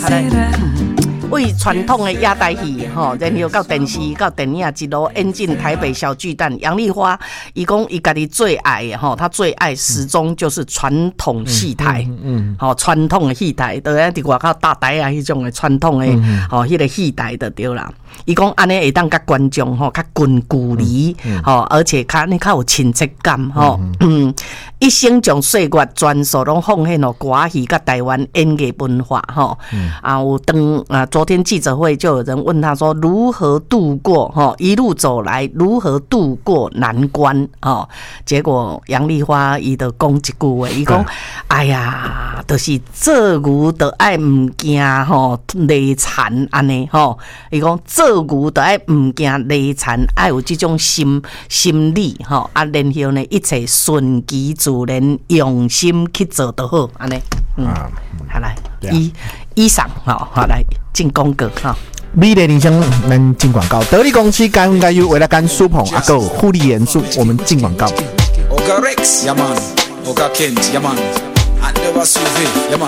为传统的亚台戏吼，然后到电视到电影一路演进台北小巨蛋。杨丽花伊讲伊家己最爱的吼，他最爱始终就是传统戏台，传统的戏台，就喺伫外口大台啊，迄种的传统的吼，迄个戏台就对啦。伊讲安尼会当甲观众吼较近距离吼，而且较有亲切感吼。一生将岁月全数拢奉献咯歌戏甲台湾演艺文化吼。昨天记者会就有人问他说如何度过哈一路走来如何度过难关哦，结果杨丽花伊就讲一句话，伊讲哎呀，就是做牛就爱唔惊吼累残安尼吼，伊讲做牛就爱唔惊累残，爱有这种心理吼啊，然后呢一切顺其自然，用心去做就好安尼。好来，以上好来进广告哈。 美丽人生，咱进广告。得力公司该该有为了干舒捧啊够护理元素，我们进广告。 Oga Rex, ja man. Oga Kent, ja man. Andeva Suvi, ja man.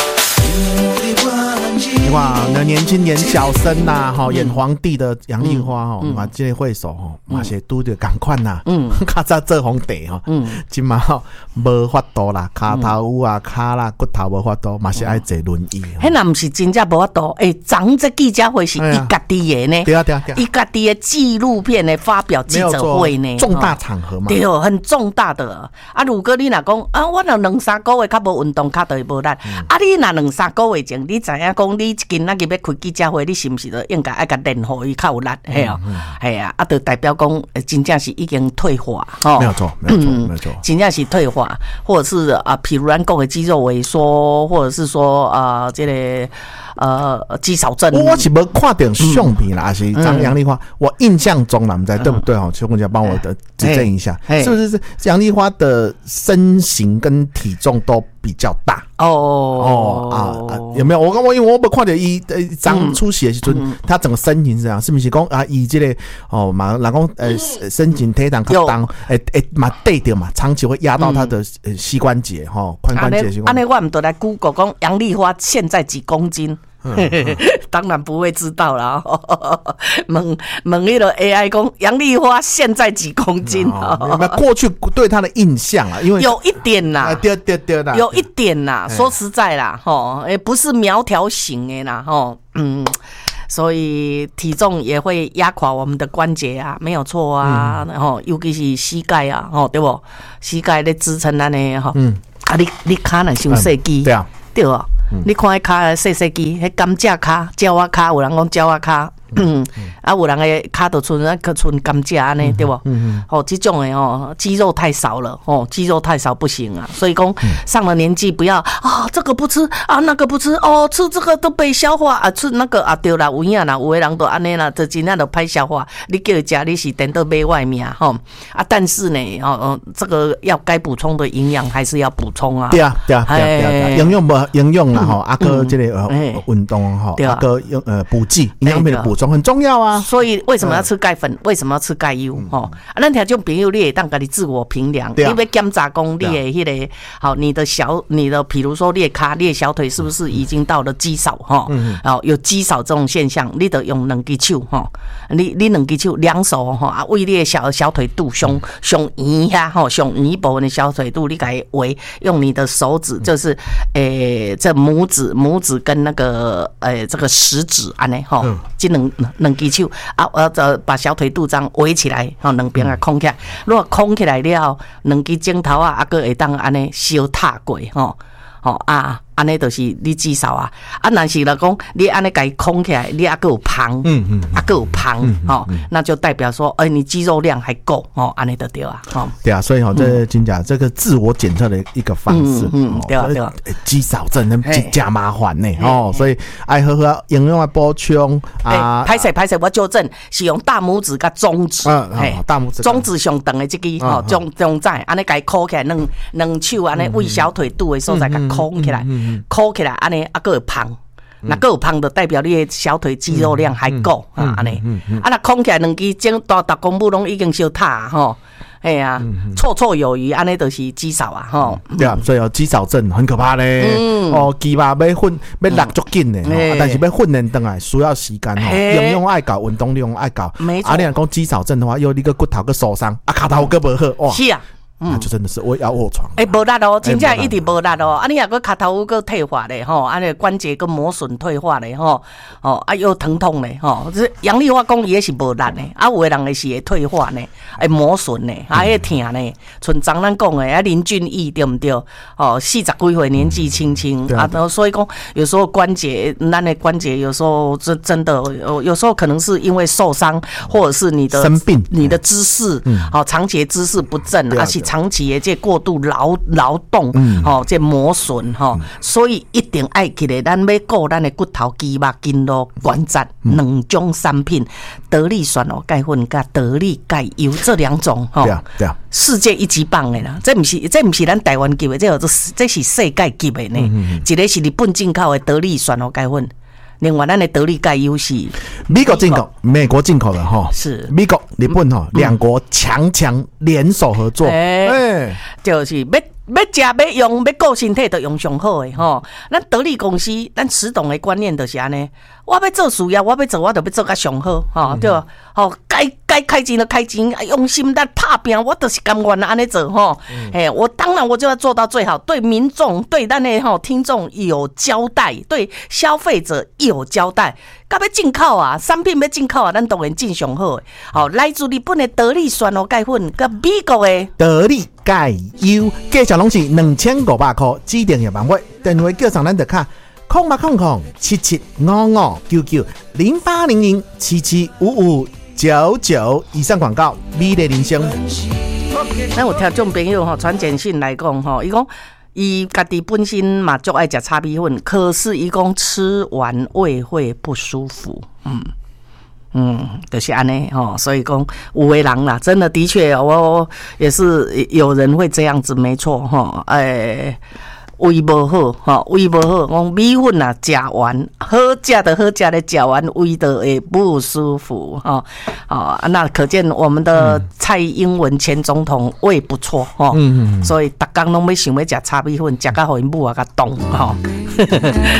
哇，那年轻演小生呐，哈，演皇帝的杨丽花哈，嘛，这个会手哈，嘛是拄着同款呐，较早做皇帝哈，今嘛无法度啦，骹头有啊，骹啦骨头无法度，嘛是爱坐轮椅。 迄那不是真正无法度，昨这记者会是伊家己的呢， 对啊， 伊家己的纪录片的发表记者会呢， 重大场合嘛， 对，很重大的。啊，如果你若讲啊，我若2-3个月较无运动，骹就会无力。啊，你若2-3个月前，你知影讲你今仔日要开记者会，你是不是就应该爱甲练好伊较有力？系啊，系啊，啊，就代表讲真正是已经退化， 没有错， 真正是退化，或者是比如咱讲的肌肉萎缩，或者是说这个肌少症。 我是无看到相片啦，还是张杨丽花？我印象中啦，不知道对不对哈？邱公家帮我的指正一下，是不是杨丽花的身形跟体重都比较大？有没有？因为我没看到伊张出席的时阵，他整个身形是这样，是不是讲伊这个嘛，人讲身形体重较重，嘛对着嘛，长期会压到他的膝关节髋关节。 安尼我们都来 Google 讲杨丽花现在几公斤？当然不会知道啦。问那个 AI 讲杨丽花现在几公斤？ 过去对她的印象啊，因为有一点啦， 对啦， 有一点啦。说实在啦，不是苗条型的啦，所以体重也会压垮我们的关节啊，没有错啊。尤其是膝盖啊，对不？膝盖在支撑咱的你脚若伤细肌，对啊。你看迄骹细细肌，迄甘蔗骹、鸟仔骹，有人讲鸟仔骹，有人的骹就剩甘蔗安尼，对不？这种的肌肉太少了，肌肉太少不行啊。所以讲上了年纪不要这个不吃啊，那个不吃吃这个都被消化吃那个对啦，有影啦，有的人都安尼啦，就真正都歹消化。你叫伊吃，你是等到买外面但是呢这个要该补充的营养还是要补充啊。 对啊，营养啦个这个运动个补剂营养品的补充很重要啊。 所以为什么要吃钙粉？为什么要吃钙优？咱听众朋友你也当家己自我评量，你要检查讲你的迄个你的比如说你的脚、你的小腿是不是已经到了肌少有肌少这种现象，你得用两只手你两只手两手为你的小腿肚胸圆遐上圆部分的小腿肚，你该围用你的手指，就是这拇指跟那个这个食指安尼这两只手把小腿肚这样围起来两边空起来，如果空起来了，两只指头还会当安尼小踏过安尼就是你肌少啊。但是讲你安尼给空起来，你还有胖，那就代表说，你肌肉量还够安尼就对啊。 对啊，所以这真正这个自我检测的一个方式， 对啊， 肌少症那加麻烦呢所以爱喝营养的补充啊。 拍摄，我纠正是用大拇指跟中指， 大拇指， 中指上长的这个中指，安尼给扣起来，两手安尼为小腿肚的所在给空起来。扣起来，安尼还有胖，那个有胖的代表你的小腿肌肉量还够安尼。那空起来两只肩大公母拢已经小塌哎呀，绰绰有余，安尼就是肌少啊，吼。 对啊，所以肌少症很可怕嘞。鸡肉要落足紧的，但是要训练回来需要时间吼，营养爱够，运动量爱够。 没错。 你若讲肌少症的话，又你个骨头个受伤，脚头个无好，哇。 是啊。 那就真的是我要卧床， 无力哦，真正一直无力哦。你若个脚头个退化咧吼，尼关节个磨损退化咧吼，又疼痛咧吼。这杨丽花讲伊也是无力咧，有的人也是会退化呢，会磨损呢，会疼呢。像昨咱讲的林俊逸对不对？40几岁年纪轻轻所以讲有时候关节，咱的关节有时候真的有时候可能是因为受伤，或者是你的生病， 你的姿势长期姿势不正，是长期的这过度劳动，这磨损所以一定爱起来，咱要顾咱的骨头、肌肉、筋络、关节两种产品，得力酸哦钙粉跟得力钙油这两种对啊， 世界一级棒的啦，这不是咱台湾级的，这是世界级的呢。一个是日本进口的得力酸哦钙粉。另外，咱的得力钙优是美国进口，美国进口的哈， 是美国、日本哈两国强联手合作， 就是要食要用要顾身体，就用上好的吼。咱得力公司，咱始终的观念就是安尼。我要做事业，我要做，我就要做甲上好，对吧？该开钱就开钱，用心在打拼，我就是甘愿安尼做吼。我当然我就要做到最好，对民众、对咱的听众有交代，对消费者有交代。甲要进口啊，产品要进口啊，咱当然进上好的。来自日本的得力酸哦钙粉，甲美国的得力钙油，价钱拢是2500块，指定也万位，电话叫上咱的卡。080077550800775599以上广告，美丽人生。 咱有听众朋友传简讯来讲伊讲伊家己本身嘛就爱吃叉米粉，可是伊讲吃完胃会不舒服，就是安尼所以讲有的人啦，真的的确，我也是有人会这样子，没错胃不好胃不好，讲米粉啊，食完好食的食完，胃的会不舒服那可见我们的蔡英文前总统胃不错所以逐工拢要想要食叉米粉，食到互因母啊甲冻